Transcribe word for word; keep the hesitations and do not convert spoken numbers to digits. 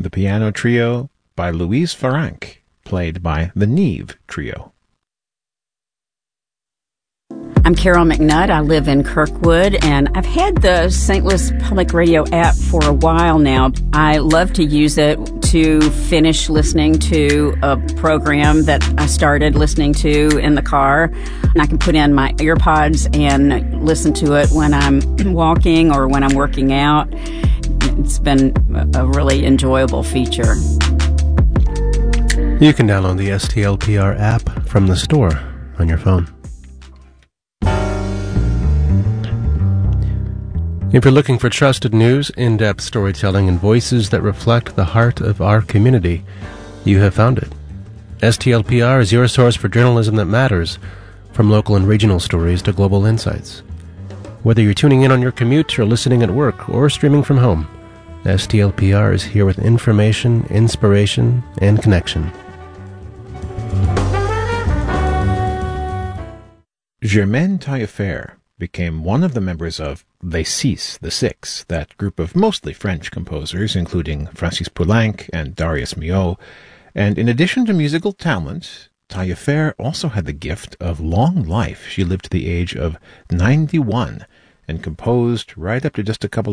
the piano trio by Louise Farranc, played by the Neve Trio. I'm Carol McNutt. I live in Kirkwood, and I've had the Saint Louis Public Radio app for a while now. I love to use it to finish listening to a program that I started listening to in the car. And I can put in my earpods and listen to it when I'm walking or when I'm working out. It's been a really enjoyable feature. You can download the S T L P R app from the store on your phone. If you're looking for trusted news, in-depth storytelling, and voices that reflect the heart of our community, you have found it. S T L P R is your source for journalism that matters, from local and regional stories to global insights. Whether you're tuning in on your commute or listening at work or streaming from home, S T L P R is here with information, inspiration, and connection. Germaine Taillefer became one of the members of Les Six, the Six, that group of mostly French composers, including Francis Poulenc and Darius Milhaud. And in addition to musical talent, Taillefer also had the gift of long life. She lived to the age of ninety-one and composed right up to just a couple